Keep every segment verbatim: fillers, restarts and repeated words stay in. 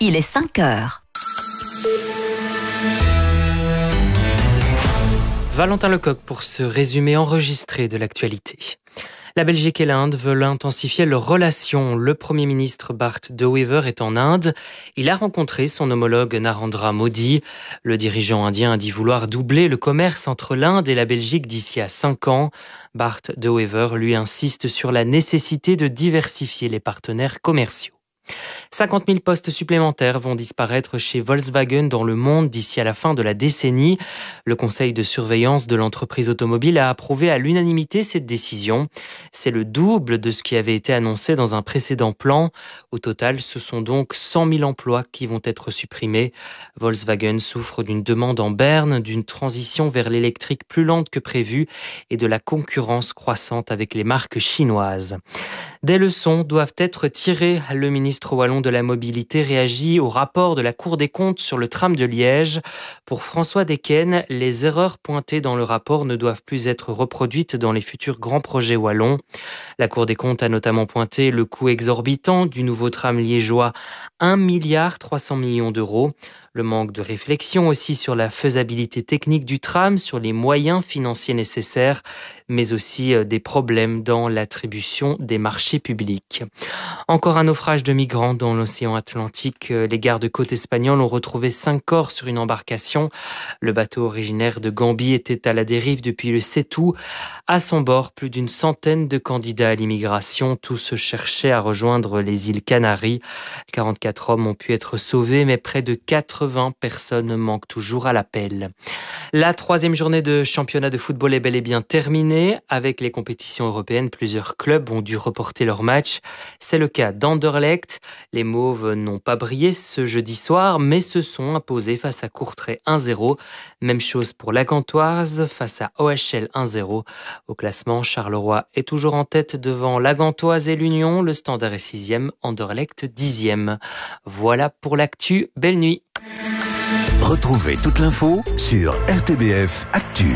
il est cinq heures. Valentin Lecoq pour ce résumé enregistré de l'actualité. La Belgique et l'Inde veulent intensifier leurs relations. Le Premier ministre Bart De Wever est en Inde. Il a rencontré son homologue Narendra Modi. Le dirigeant indien a dit vouloir doubler le commerce entre l'Inde et la Belgique d'ici à cinq ans. Bart De Wever lui insiste sur la nécessité de diversifier les partenaires commerciaux. cinquante mille postes supplémentaires vont disparaître chez Volkswagen dans le monde d'ici à la fin de la décennie. Le conseil de surveillance de l'entreprise automobile a approuvé à l'unanimité cette décision. C'est le double de ce qui avait été annoncé dans un précédent plan. Au total, ce sont donc cent mille emplois qui vont être supprimés. Volkswagen souffre d'une demande en berne, d'une transition vers l'électrique plus lente que prévu et de la concurrence croissante avec les marques chinoises. Des leçons doivent être tirées. Le ministre wallon de la Mobilité réagit au rapport de la Cour des comptes sur le tram de Liège. Pour François Dequesne, les erreurs pointées dans le rapport ne doivent plus être reproduites dans les futurs grands projets wallons. La Cour des comptes a notamment pointé le coût exorbitant du nouveau tram liégeois, un milliard trois cents millions d'euros. Le manque de réflexion aussi sur la faisabilité technique du tram, sur les moyens financiers nécessaires, mais aussi des problèmes dans l'attribution des marchés publics. Encore un naufrage de migrants dans l'océan Atlantique. Les gardes-côtes espagnols ont retrouvé cinq corps sur une embarcation. Le bateau originaire de Gambie était à la dérive depuis le sept août. À son bord, plus d'une centaine de candidats à l'immigration. Tous cherchaient à rejoindre les îles Canaries. quarante-quatre hommes ont pu être sauvés, mais près de quatre-vingts personnes manquent toujours à l'appel. La troisième journée de championnat de football est bel et bien terminée. Avec les compétitions européennes, plusieurs clubs ont dû reporter leur match. C'est le cas d'Anderlecht. Les Mauves n'ont pas brillé ce jeudi soir, mais se sont imposés face à Courtrai un zéro. Même chose pour la Gantoise face à O H L un zéro. Au classement, Charleroi est toujours en tête devant la Gantoise et l'Union. Le Standard est sixième, Anderlecht dixième. Voilà pour l'actu. Belle nuit. Retrouvez toute l'info sur R T B F Actu.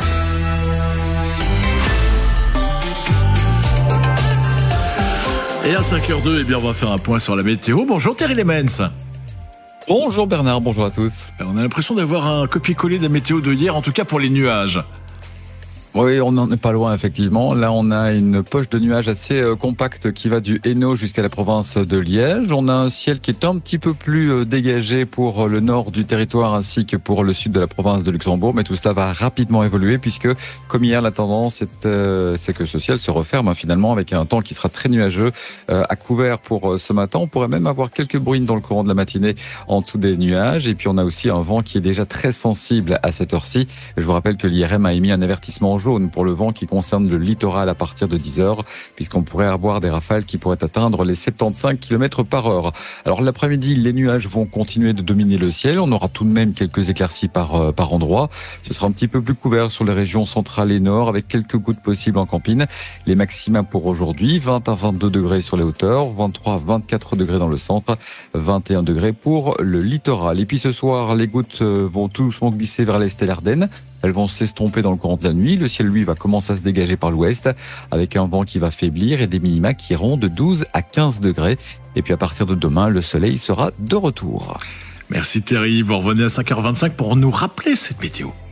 Et à cinq heures deux, eh bien, on va faire un point sur la météo. Bonjour Thierry Lemens. Bonjour Bernard, bonjour à tous. On a l'impression d'avoir un copier-coller de la météo de hier, en tout cas pour les nuages. Oui, on n'en est pas loin, effectivement. Là, on a une poche de nuages assez euh, compacte qui va du Hainaut jusqu'à la province de Liège. On a un ciel qui est un petit peu plus euh, dégagé pour le nord du territoire ainsi que pour le sud de la province de Luxembourg. Mais tout cela va rapidement évoluer puisque, comme hier, la tendance est, euh, c'est que ce ciel se referme hein, finalement avec un temps qui sera très nuageux euh, à couvert pour euh, ce matin. On pourrait même avoir quelques bruines dans le courant de la matinée en dessous des nuages. Et puis, on a aussi un vent qui est déjà très sensible à cette heure-ci. Je vous rappelle que l'I R M a émis un avertissement jaune pour le vent qui concerne le littoral à partir de dix heures, puisqu'on pourrait avoir des rafales qui pourraient atteindre les soixante-quinze kilomètres par heure. Alors l'après-midi, les nuages vont continuer de dominer le ciel. On aura tout de même quelques éclaircies par, euh, par endroit. Ce sera un petit peu plus couvert sur les régions centrales et nord, avec quelques gouttes possibles en campine. Les maxima pour aujourd'hui, vingt à vingt-deux degrés sur les hauteurs, vingt-trois à vingt-quatre degrés dans le centre, vingt et un degrés pour le littoral. Et puis ce soir, les gouttes vont tout doucement glisser vers l'est et l'Ardenne. Elles vont s'estomper dans le courant de la nuit. Le ciel, lui, va commencer à se dégager par l'ouest avec un vent qui va faiblir et des minima qui iront de douze à quinze degrés. Et puis à partir de demain, le soleil sera de retour. Merci Thierry. Vous revenez à cinq heures vingt-cinq pour nous rappeler cette météo.